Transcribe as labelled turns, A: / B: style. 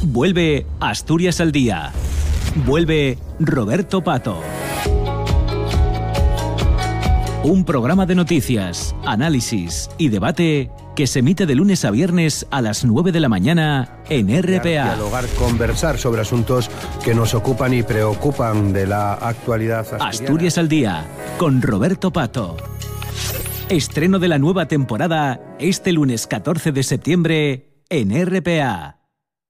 A: Vuelve Asturias al Día. Vuelve Roberto Pato. Un programa de noticias, análisis y debate que se emite de lunes a viernes a las 9 de la mañana en RPA.
B: Dialogar, conversar sobre asuntos que nos ocupan y preocupan de la actualidad asturiana.
A: Asturias al Día, con Roberto Pato. Estreno de la nueva temporada este lunes 14 de septiembre en RPA.